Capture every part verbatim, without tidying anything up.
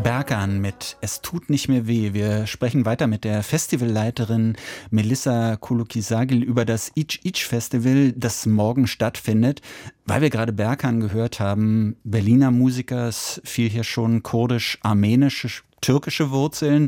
Berkan mit Es tut nicht mehr weh. Wir sprechen weiter mit der Festivalleiterin Melissa Kulukisagil über das Ich-Ich-Festival, das morgen stattfindet. Weil wir gerade Berkan gehört haben, Berliner Musiker, es fiel hier schon kurdisch-armenische, türkische Wurzeln.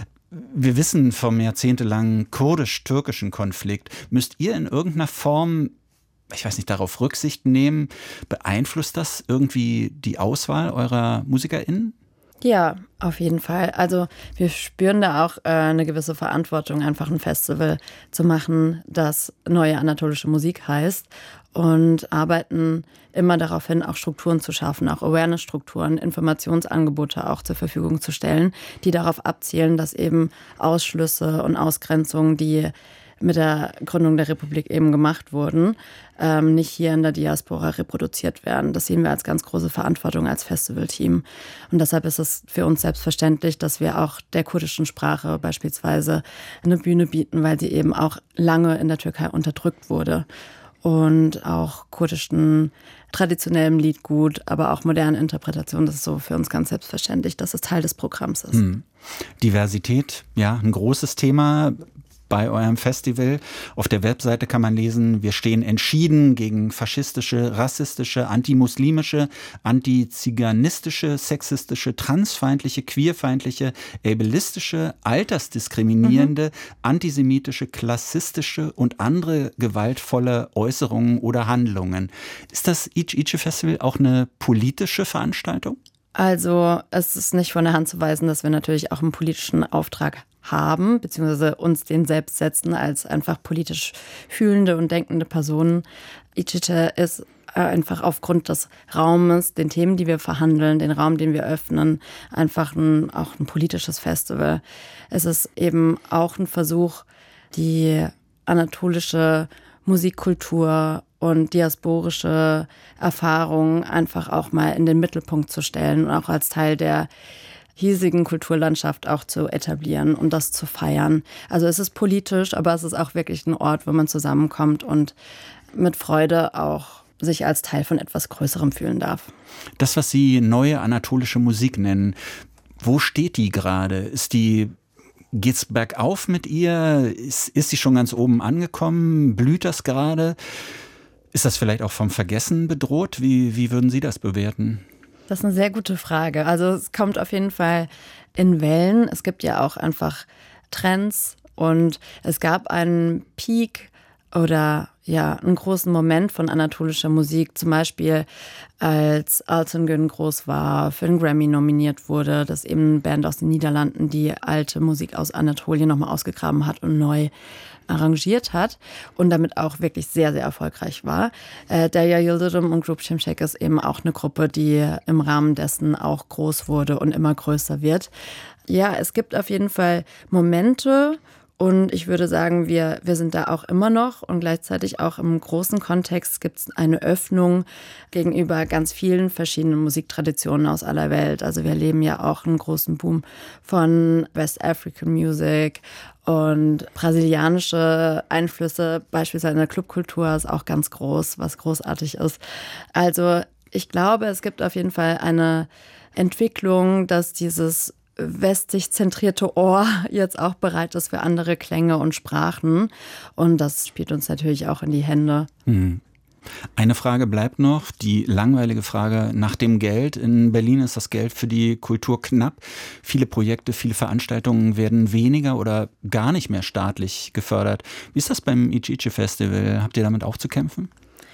Wir wissen vom jahrzehntelangen kurdisch-türkischen Konflikt. Müsst ihr in irgendeiner Form, ich weiß nicht, darauf Rücksicht nehmen? Beeinflusst das irgendwie die Auswahl eurer MusikerInnen? Ja, auf jeden Fall. Also wir spüren da auch äh, eine gewisse Verantwortung, einfach ein Festival zu machen, das Neue Anatolische Musik heißt, und arbeiten immer darauf hin, auch Strukturen zu schaffen, auch Awareness-Strukturen, Informationsangebote auch zur Verfügung zu stellen, die darauf abzielen, dass eben Ausschlüsse und Ausgrenzungen, die mit der Gründung der Republik eben gemacht wurden, ähm, nicht hier in der Diaspora reproduziert werden. Das sehen wir als ganz große Verantwortung als Festivalteam. Und deshalb ist es für uns selbstverständlich, dass wir auch der kurdischen Sprache beispielsweise eine Bühne bieten, weil sie eben auch lange in der Türkei unterdrückt wurde. Und auch kurdischen traditionellem Liedgut, aber auch modernen Interpretationen. Das ist so für uns ganz selbstverständlich, dass es Teil des Programms ist. Hm. Diversität, ja, ein großes Thema bei eurem Festival. Auf der Webseite kann man lesen, wir stehen entschieden gegen faschistische, rassistische, antimuslimische, antiziganistische, sexistische, transfeindliche, queerfeindliche, ableistische, altersdiskriminierende, mhm. antisemitische, klassistische und andere gewaltvolle Äußerungen oder Handlungen. Ist das Ich-Ich-Festival auch eine politische Veranstaltung? Also es ist nicht von der Hand zu weisen, dass wir natürlich auch einen politischen Auftrag haben, beziehungsweise uns den selbst setzen als einfach politisch fühlende und denkende Personen. Ich-Ich ist einfach aufgrund des Raumes, den Themen, die wir verhandeln, den Raum, den wir öffnen, einfach ein, auch ein politisches Festival. Es ist eben auch ein Versuch, die anatolische Musikkultur und diasporische Erfahrungen einfach auch mal in den Mittelpunkt zu stellen und auch als Teil der hiesigen Kulturlandschaft auch zu etablieren und das zu feiern. Also es ist politisch, aber es ist auch wirklich ein Ort, wo man zusammenkommt und mit Freude auch sich als Teil von etwas Größerem fühlen darf. Das, was Sie neue anatolische Musik nennen, wo steht die gerade? Ist die Geht's bergauf mit ihr? Ist, ist sie schon ganz oben angekommen? Blüht das gerade? Ist das vielleicht auch vom Vergessen bedroht? Wie, wie würden Sie das bewerten? Das ist eine sehr gute Frage. Also es kommt auf jeden Fall in Wellen. Es gibt ja auch einfach Trends und es gab einen Peak oder ja einen großen Moment von anatolischer Musik. Zum Beispiel als Altın groß war, für einen Grammy nominiert wurde, dass eben eine Band aus den Niederlanden die alte Musik aus Anatolien nochmal ausgegraben hat und neu arrangiert hat und damit auch wirklich sehr, sehr erfolgreich war. Äh, Derya Yıldırım und Grup Şimşek ist eben auch eine Gruppe, die im Rahmen dessen auch groß wurde und immer größer wird. Ja, es gibt auf jeden Fall Momente und ich würde sagen, wir, wir sind da auch immer noch und gleichzeitig auch im großen Kontext gibt es eine Öffnung gegenüber ganz vielen verschiedenen Musiktraditionen aus aller Welt. Also wir erleben ja auch einen großen Boom von West African Music und brasilianische Einflüsse, beispielsweise in der Clubkultur, ist auch ganz groß, was großartig ist. Also ich glaube, es gibt auf jeden Fall eine Entwicklung, dass dieses westlich zentrierte Ohr jetzt auch bereit ist für andere Klänge und Sprachen. Und das spielt uns natürlich auch in die Hände. Hm. Eine Frage bleibt noch, die langweilige Frage nach dem Geld. In Berlin ist das Geld für die Kultur knapp. Viele Projekte, viele Veranstaltungen werden weniger oder gar nicht mehr staatlich gefördert. Wie ist das beim Ich-Ich-Festival? Habt ihr damit auch zu kämpfen?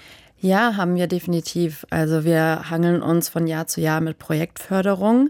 Ja, haben wir definitiv. Also wir hangeln uns von Jahr zu Jahr mit Projektförderung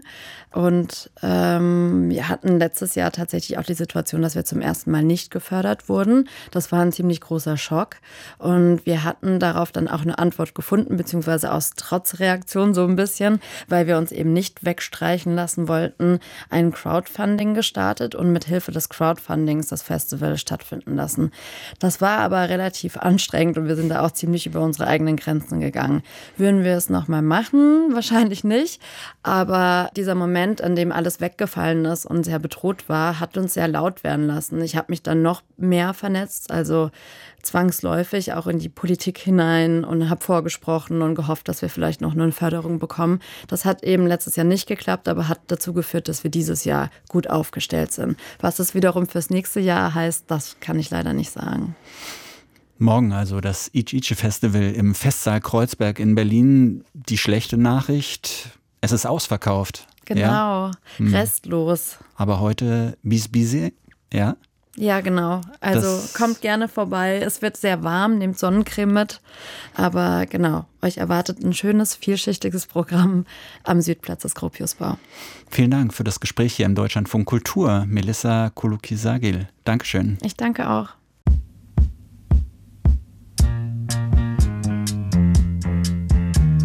und ähm, wir hatten letztes Jahr tatsächlich auch die Situation, dass wir zum ersten Mal nicht gefördert wurden. Das war ein ziemlich großer Schock und wir hatten darauf dann auch eine Antwort gefunden, beziehungsweise aus Trotzreaktion so ein bisschen, weil wir uns eben nicht wegstreichen lassen wollten, ein Crowdfunding gestartet und mit Hilfe des Crowdfundings das Festival stattfinden lassen. Das war aber relativ anstrengend und wir sind da auch ziemlich über unsere eigene eigenen Grenzen gegangen. Würden wir es nochmal machen? Wahrscheinlich nicht. Aber dieser Moment, an dem alles weggefallen ist und sehr bedroht war, hat uns sehr laut werden lassen. Ich habe mich dann noch mehr vernetzt, also zwangsläufig auch in die Politik hinein und habe vorgesprochen und gehofft, dass wir vielleicht noch eine Förderung bekommen. Das hat eben letztes Jahr nicht geklappt, aber hat dazu geführt, dass wir dieses Jahr gut aufgestellt sind. Was es wiederum fürs nächste Jahr heißt, das kann ich leider nicht sagen. Morgen also das Ich-Iche-Festival im Festsaal Kreuzberg in Berlin. Die schlechte Nachricht, es ist ausverkauft. Genau, ja? hm. restlos. Aber heute bis busy, ja? Ja, genau. Also das kommt gerne vorbei. Es wird sehr warm, nehmt Sonnencreme mit. Aber genau, euch erwartet ein schönes, vielschichtiges Programm am Südplatz des Gropiusbau. Vielen Dank für das Gespräch hier im Deutschlandfunk Kultur, Melissa Kuluki-Sagil. Dankeschön. Ich danke auch.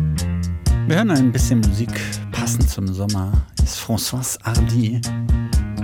Wir hören ein bisschen Musik passend zum Sommer. Das ist Françoise Hardy.